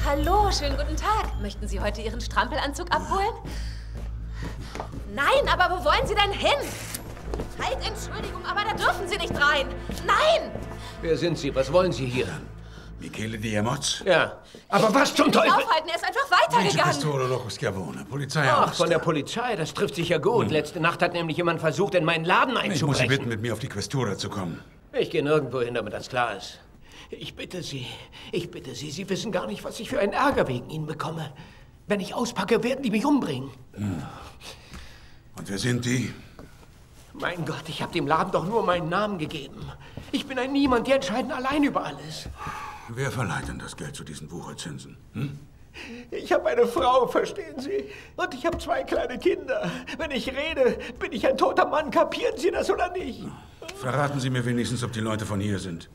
Hallo, schönen guten Tag. Möchten Sie heute Ihren Strampelanzug abholen? Nein, aber wo wollen Sie denn hin? Halt, Entschuldigung, aber da dürfen Sie nicht rein. Nein! Wer sind Sie? Was wollen Sie hier? Michele Diamotz? Ja. Aber was zum Teufel? Aufhalten, er ist einfach weitergegangen. Questore Loco Schiavone, Polizei. Ach, von der Polizei, das trifft sich ja gut. Letzte Nacht hat nämlich jemand versucht, in meinen Laden einzubrechen. Ich muss Sie bitten, mit mir auf die Questura zu kommen. Ich gehe nirgendwo hin, damit das klar ist. Ich bitte Sie, Sie wissen gar nicht, was ich für einen Ärger wegen Ihnen bekomme. Wenn ich auspacke, werden die mich umbringen. Und wer sind die? Mein Gott, ich habe dem Laden doch nur meinen Namen gegeben. Ich bin ein Niemand, die entscheiden allein über alles. Wer verleiht denn das Geld zu diesen Wucherzinsen? Ich habe eine Frau, verstehen Sie? Und ich habe 2 kleine Kinder. Wenn ich rede, bin ich ein toter Mann. Kapieren Sie das oder nicht? Verraten Sie mir wenigstens, ob die Leute von hier sind.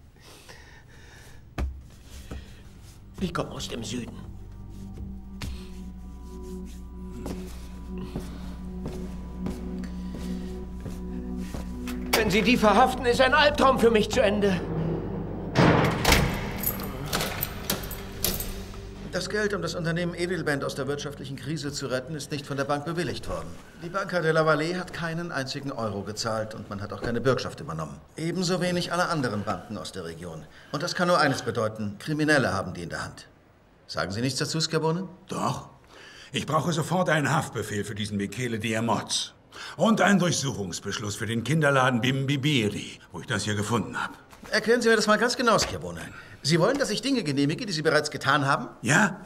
Die kommen aus dem Süden. Wenn Sie die verhaften, ist ein Albtraum für mich zu Ende. Das Geld, um das Unternehmen Edelband aus der wirtschaftlichen Krise zu retten, ist nicht von der Bank bewilligt worden. Die Banca della Valle hat keinen einzigen Euro gezahlt und man hat auch keine Bürgschaft übernommen. Ebenso wenig alle anderen Banken aus der Region. Und das kann nur eines bedeuten: Kriminelle haben die in der Hand. Sagen Sie nichts dazu, Schiavone? Doch. Ich brauche sofort einen Haftbefehl für diesen Michele Diamotz. Und einen Durchsuchungsbeschluss für den Kinderladen Bimbibiri, wo ich das hier gefunden habe. Erklären Sie mir das mal ganz genau, Schiavone. Sie wollen, dass ich Dinge genehmige, die Sie bereits getan haben? Ja.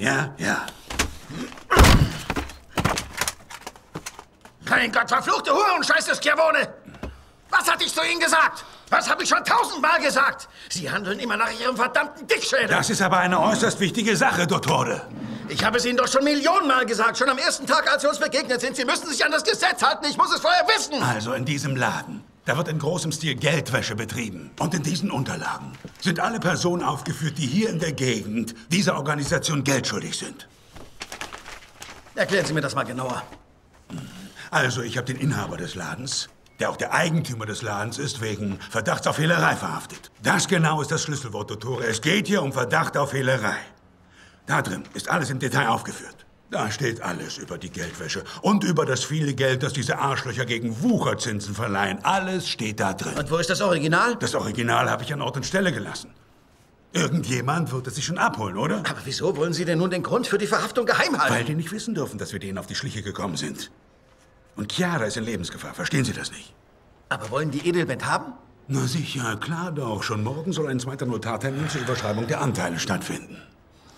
Mein Gott, verfluchte Hurenscheiße, Schiavone! Was hatte ich zu Ihnen gesagt? Was habe ich schon 1000-mal gesagt? Sie handeln immer nach Ihrem verdammten Dickschädel. Das ist aber eine äußerst wichtige Sache, Dottore. Ich habe es Ihnen doch schon Millionenmal gesagt. Schon am ersten Tag, als wir uns begegnet sind. Sie müssen sich an das Gesetz halten. Ich muss es vorher wissen. Also in diesem Laden, da wird in großem Stil Geldwäsche betrieben. Und in diesen Unterlagen sind alle Personen aufgeführt, die hier in der Gegend dieser Organisation Geld schuldig sind. Erklären Sie mir das mal genauer. Also, ich habe den Inhaber des Ladens, der auch der Eigentümer des Ladens ist, wegen Verdachts auf Hehlerei verhaftet. Das genau ist das Schlüsselwort, Dottore. Es geht hier um Verdacht auf Hehlerei. Da drin ist alles im Detail aufgeführt. Da steht alles über die Geldwäsche und über das viele Geld, das diese Arschlöcher gegen Wucherzinsen verleihen. Alles steht da drin. Und wo ist das Original? Das Original habe ich an Ort und Stelle gelassen. Irgendjemand wird es sich schon abholen, oder? Aber wieso wollen Sie denn nun den Grund für die Verhaftung geheim halten? Weil die nicht wissen dürfen, dass wir denen auf die Schliche gekommen sind. Und Chiara ist in Lebensgefahr. Verstehen Sie das nicht? Aber wollen die Edelband haben? Na sicher, klar doch. Schon morgen soll ein zweiter Notartermin zur Überschreibung der Anteile stattfinden.